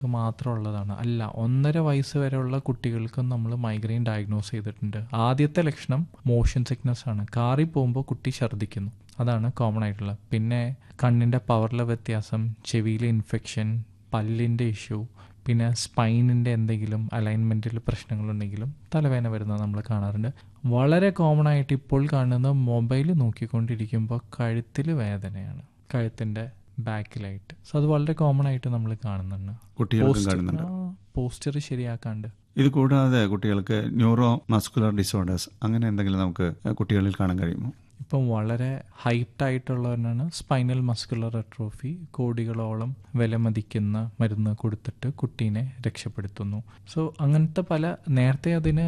മാത്രമുള്ളതാണ് അല്ല, 1.5 വയസ്സ് വരെയുള്ള കുട്ടികൾക്കും നമ്മൾ മൈഗ്രെയിൻ ഡയഗ്നോസ് ചെയ്തിട്ടുണ്ട്. ആദ്യത്തെ ലക്ഷണം മോഷൻ സിക്നസ് ആണ്. കാറിൽ പോകുമ്പോൾ കുട്ടി ഛർദ്ദിക്കുന്നു, അതാണ് കോമൺ ആയിട്ടുള്ളത്. പിന്നെ കണ്ണിൻ്റെ പവറിലെ വ്യത്യാസം, ചെവിയിലെ ഇൻഫെക്ഷൻ, പല്ലിൻ്റെ ഇഷ്യൂ, പിന്നെ സ്പൈനിൻ്റെ എന്തെങ്കിലും അലൈൻമെൻറ്റിൽ പ്രശ്നങ്ങളുണ്ടെങ്കിലും തലവേദന വരുന്നത് നമ്മൾ കാണാറുണ്ട്. വളരെ കോമൺ ആയിട്ട് ഇപ്പോൾ കാണുന്ന മൊബൈൽ നോക്കിക്കൊണ്ടിരിക്കുമ്പോൾ കഴുത്തിൽ വേദനയാണ്, കഴുത്തിൻ്റെ ബാക്കിലായിട്ട്. സോ അത് വളരെ കോമൺ ആയിട്ട് നമ്മൾ കാണുന്നുണ്ട്. പോസ്റ്റർ ശരിയാക്കാണ്ട്. ഇത് കൂടാതെ കുട്ടികൾക്ക് ന്യൂറോ മസ്കുലർ ഡിസോർഡേഴ്സ് അങ്ങനെ എന്തെങ്കിലും നമുക്ക് കുട്ടികളിൽ കാണാൻ കഴിയുമോ? ഇപ്പം വളരെ ഹൈറ്റായിട്ടുള്ളവരാണ് സ്പൈനൽ മസ്കുലർ അട്രോഫി. കോടികളോളം വിലമതിക്കുന്ന മരുന്ന് കൊടുത്തിട്ട് കുട്ടീനെ രക്ഷപ്പെടുത്തുന്നു. സോ അങ്ങനത്തെ പല, നേരത്തെ അതിന്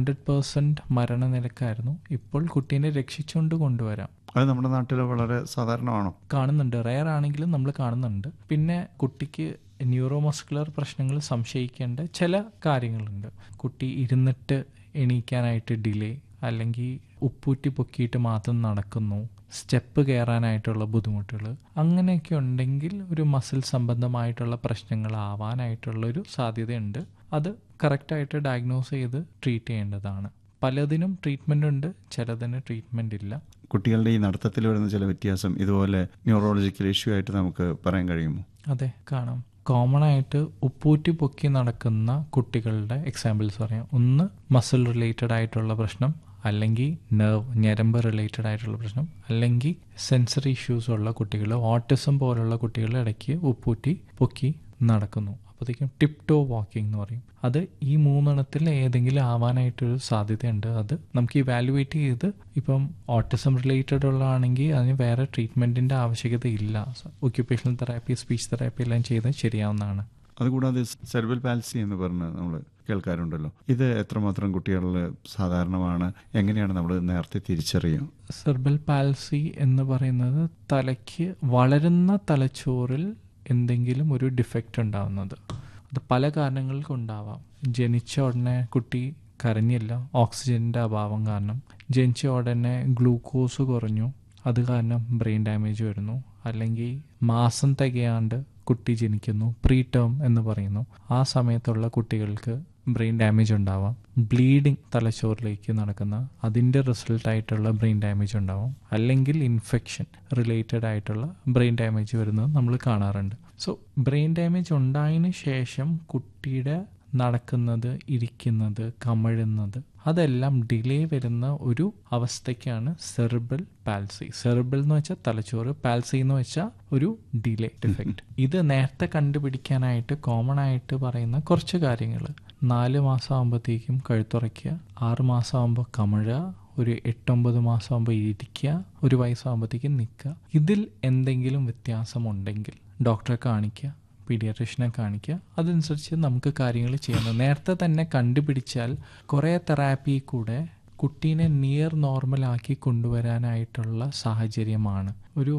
100% മരണനിരക്കായിരുന്നു. ഇപ്പോൾ കുട്ടീനെ രക്ഷിച്ചുകൊണ്ട് കൊണ്ടുവരാം. അത് നമ്മുടെ നാട്ടിൽ വളരെ സാധാരണമാണോ? കാണുന്നുണ്ട്, റെയർ ആണെങ്കിലും നമ്മൾ കാണുന്നുണ്ട്. പിന്നെ കുട്ടിക്ക് ന്യൂറോ മസ്കുലർ പ്രശ്നങ്ങൾ സംശയിക്കേണ്ട ചില കാര്യങ്ങളുണ്ട്. കുട്ടി ഇരുന്നിട്ട് എണീക്കാനായിട്ട് ഡിലേ, അല്ലെങ്കിൽ ഉപ്പൂറ്റി പൊക്കിയിട്ട് മാത്രം നടക്കുന്നു, സ്റ്റെപ്പ് കയറാനായിട്ടുള്ള ബുദ്ധിമുട്ടുകൾ, അങ്ങനെയൊക്കെ ഉണ്ടെങ്കിൽ ഒരു മസിൽ സംബന്ധമായിട്ടുള്ള പ്രശ്നങ്ങളാവാനായിട്ടുള്ളൊരു സാധ്യതയുണ്ട്. അത് കറക്റ്റായിട്ട് ഡയഗ്നോസ് ചെയ്ത് ട്രീറ്റ് ചെയ്യേണ്ടതാണ്. പലതിനും ട്രീറ്റ്മെൻ്റ് ഉണ്ട്, ചിലതിന് ട്രീറ്റ്മെൻ്റ് ഇല്ല. കുട്ടികളുടെ ഈ നടത്തത്തിൽ വരുന്ന ചില വ്യത്യാസം ഇതുപോലെ ന്യൂറോളജിക്കൽ ഇഷ്യൂ ആയിട്ട് നമുക്ക് പറയാൻ കഴിയുമോ? അതെ, കാണാം. കോമൺ ആയിട്ട് ഉപ്പൂറ്റി പൊക്കി നടക്കുന്ന കുട്ടികളുടെ എക്സാമ്പിൾസ് പറയാം. ഒന്ന് മസിൽ റിലേറ്റഡ് ആയിട്ടുള്ള പ്രശ്നം, അല്ലെങ്കിൽ ഞരമ്പ് റിലേറ്റഡ് ആയിട്ടുള്ള പ്രശ്നം, അല്ലെങ്കിൽ സെൻസറി ഇഷ്യൂസ് ഉള്ള കുട്ടികൾ, ഓട്ടിസം പോലുള്ള കുട്ടികൾ ഇടയ്ക്ക് ഉപ്പൂറ്റി പൊക്കി നടക്കുന്നു. അപ്പോഴത്തേക്കും ടിപ് ടോ വാക്കിംഗ് എന്ന് പറയും. അത് ഈ 3 ഏതെങ്കിലും ആവാനായിട്ടൊരു സാധ്യതയുണ്ട്. അത് നമുക്ക് ഇവാലുവേറ്റ് ചെയ്ത്, ഇപ്പം ഓട്ടിസം റിലേറ്റഡ് ഉള്ളതാണെങ്കിൽ അതിന് വേറെ ട്രീറ്റ്മെൻറ്റിൻ്റെ ആവശ്യകത ഇല്ല. ഒക്യുപ്പേഷണൽ തെറാപ്പി, സ്പീച്ച് തെറാപ്പി എല്ലാം ചെയ്ത് ശരിയാവുന്നതാണ്. അതുകൂടാതെ സെർബൽ പാൽസി എന്ന് പറഞ്ഞ് നമ്മൾ കേൾക്കാറുണ്ടല്ലോ. ഇത് എത്രമാത്രം കുട്ടികളിൽ സാധാരണമാണ്? എങ്ങനെയാണ് നമ്മൾ നേരത്തെ തിരിച്ചറിയുക? സെർബൽ പാൽസി എന്ന് പറയുന്നത് തലയ്ക്ക് വളരുന്ന തലച്ചോറിൽ എന്തെങ്കിലും ഒരു ഡിഫക്റ്റ് ഉണ്ടാവുന്നത്. അത് പല കാരണങ്ങൾ കൊണ്ടാവാം. ജനിച്ച ഉടനെ കുട്ടി കരഞ്ഞില്ല, ഓക്സിജൻ്റെ അഭാവം കാരണം. ജനിച്ച ഉടനെ ഗ്ലൂക്കോസ് കുറഞ്ഞു, അത് കാരണം ബ്രെയിൻ ഡാമേജ് വരുന്നു. അല്ലെങ്കിൽ മാസം തികയാണ്ട് കുട്ടി ജനിക്കുന്നു, പ്രീ ടേം എന്ന് പറയുന്നു. ആ സമയത്തുള്ള കുട്ടികൾക്ക് ബ്രെയിൻ ഡാമേജ് ഉണ്ടാവാം. ബ്ലീഡിങ് തലച്ചോറിലേക്ക് നടക്കുന്ന, അതിൻ്റെ റിസൾട്ടായിട്ടുള്ള ബ്രെയിൻ ഡാമേജ് ഉണ്ടാവാം. അല്ലെങ്കിൽ ഇൻഫെക്ഷൻ റിലേറ്റഡ് ആയിട്ടുള്ള ബ്രെയിൻ ഡാമേജ് വരുന്നത് നമ്മൾ കാണാറുണ്ട്. സോ ബ്രെയിൻ ഡാമേജ് ഉണ്ടായതിന് ശേഷം കുട്ടിയുടെ നടക്കുന്നത്, ഇരിക്കുന്നത്, കമഴുന്നത്, അതെല്ലാം ഡിലേ വരുന്ന ഒരു അവസ്ഥയ്ക്കാണ് സെറിബ്രൽ പാൽസി. സെറിബ്രൽ എന്ന് വെച്ചാൽ തലച്ചോറ്, പാൽസി എന്ന് വെച്ചാൽ ഒരു ഡിലേ ഡിഫക്റ്റ്. ഇത് നേരത്തെ കണ്ടുപിടിക്കാനായിട്ട് കോമൺ ആയിട്ട് പറയുന്ന കുറച്ച് കാര്യങ്ങൾ: 4 മാസം ആകുമ്പോഴത്തേക്കും കഴുത്തുറയ്ക്കുക, 6 മാസം ആകുമ്പോൾ കമഴുക, ഒരു 8-9 മാസം ആകുമ്പോൾ ഇരിക്കുക, 1 വയസ്സാകുമ്പോഴത്തേക്കും നിൽക്കുക. ഇതിൽ എന്തെങ്കിലും വ്യത്യാസമുണ്ടെങ്കിൽ ഡോക്ടറെ കാണിക്കുക, പീഡിയാട്രിഷ്യനെ കാണിക്കുക. അതനുസരിച്ച് നമുക്ക് കാര്യങ്ങൾ ചെയ്യുന്നത്. നേരത്തെ തന്നെ കണ്ടുപിടിച്ചാൽ കുറേ തെറാപ്പി കൂടെ കുട്ടീനെ നിയർ നോർമലാക്കി കൊണ്ടുവരാനായിട്ടുള്ള സാഹചര്യമാണ്. ഒരു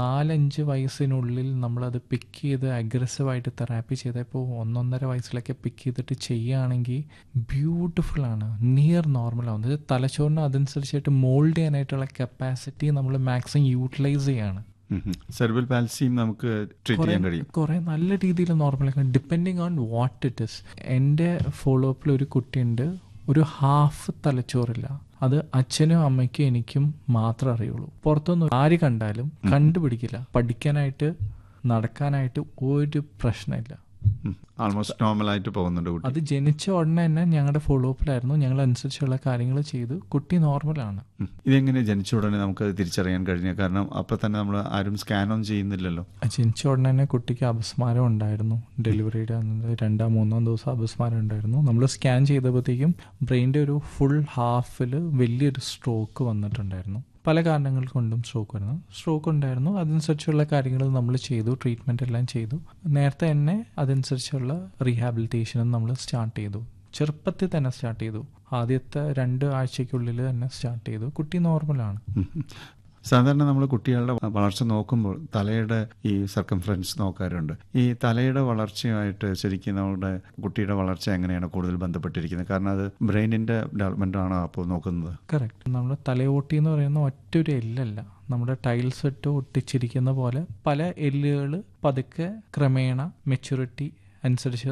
4-5 വയസ്സിനുള്ളിൽ നമ്മളത് പിക്ക് ചെയ്ത് അഗ്രസീവായിട്ട് തെറാപ്പി ചെയ്തപ്പോൾ 1-1.5 വയസ്സിലൊക്കെ പിക്ക് ചെയ്തിട്ട് ചെയ്യുകയാണെങ്കിൽ ബ്യൂട്ടിഫുള്ളാണ്, നിയർ നോർമലാവുന്നത്. തലച്ചോറിന് അതനുസരിച്ചായിട്ട് മോൾഡ് ചെയ്യാനായിട്ടുള്ള കപ്പാസിറ്റി നമ്മൾ മാക്സിമം യൂട്ടിലൈസ് ചെയ്യാണ്. സെർബൽ പാൽസിയും നമുക്ക് ട്രീറ്റ് ചെയ്യാൻ കഴിയും. കുറേ നല്ല രീതിയിൽ നോർമലാക്കാൻ, depending on what it is. എൻ്റെ ഫോളോ അപ്പിൽ ഒരു കുട്ടിയുണ്ട്, ഒരു ഹാഫ് തലച്ചോറില്ല. അത് അച്ഛനും അമ്മയ്ക്കും എനിക്കും മാത്രമേ അറിയുള്ളൂ. പുറത്തൊന്നും ആര് കണ്ടാലും കണ്ടുപിടിക്കില്ല. പഠിക്കാനായിട്ട്, നടക്കാനായിട്ട് ഒരു പ്രശ്നമില്ല. ആൾമോസ്റ്റ് നോർമലായിട്ട് പോകുന്നുണ്ട് കുട്ടി. അത് ജനിച്ച ഉടനെ തന്നെ ഞങ്ങളുടെ ഫോളോ അപ്പിലായിരുന്നു. ഞങ്ങൾ അനുസരിച്ചുള്ള കാര്യങ്ങൾ ചെയ്തു, കുട്ടി നോർമലാണ്. ഇതെങ്ങനെ ജനിച്ച ഉടനെ നമുക്ക് തിരിച്ചറിയാൻ കഴിഞ്ഞ? കാരണം അപ്പം തന്നെ നമ്മൾ ആരും സ്കാനൊന്നും ചെയ്യുന്നില്ലല്ലോ. ജനിച്ച ഉടനെ തന്നെ കുട്ടിക്ക് അപസ്മാരം ഉണ്ടായിരുന്നു. ഡെലിവറിയുടെ 2-3 ദിവസം അപസ്മാരം ഉണ്ടായിരുന്നു. നമ്മൾ സ്കാൻ ചെയ്തപ്പോഴത്തേക്കും ബ്രെയിൻ്റെ ഒരു ഫുൾ ഹാഫിൽ വലിയൊരു സ്ട്രോക്ക് വന്നിട്ടുണ്ടായിരുന്നു. പല കാരണങ്ങൾ കൊണ്ടും സ്ട്രോക്ക് ഉണ്ടായിരുന്നു. അതനുസരിച്ചുള്ള കാര്യങ്ങൾ നമ്മൾ ചെയ്തു, ട്രീറ്റ്മെൻ്റ് എല്ലാം ചെയ്തു. നേരത്തെ തന്നെ അതനുസരിച്ചുള്ള റീഹാബിലിറ്റേഷനും നമ്മൾ സ്റ്റാർട്ട് ചെയ്തു. ചെറുപ്പത്തിൽ തന്നെ സ്റ്റാർട്ട് ചെയ്തു. ആദ്യത്തെ 2 ആഴ്ചയ്ക്കുള്ളിൽ തന്നെ സ്റ്റാർട്ട് ചെയ്തു. കുട്ടി നോർമലാണ്. സാധാരണ നമ്മൾ കുട്ടികളുടെ വളർച്ച നോക്കുമ്പോൾ തലയുടെ ഈ സർക്കംഫറൻസ് നോക്കാറുണ്ട്. ഈ തലയുടെ വളർച്ചയുമായിട്ട് ശരിക്കും നമ്മുടെ കുട്ടിയുടെ വളർച്ച എങ്ങനെയാണ് കൂടുതൽ ബന്ധപ്പെട്ടിരിക്കുന്നത്? കാരണം അത് ബ്രെയിനിന്റെ ഡെവലപ്മെന്റ് ആണോ അപ്പോൾ നോക്കുന്നത്? കറക്റ്റ്. നമ്മുടെ തലയോട്ടി എന്ന് പറയുന്ന ഒറ്റൊരു എല്ലല്ല. നമ്മുടെ ടൈൽസ് ഇട്ട് ഒട്ടിച്ചിരിക്കുന്ന പോലെ പല എല്ലുകൾ പതുക്കെ ക്രമേണ മെച്യൂരിറ്റി അനുസരിച്ച്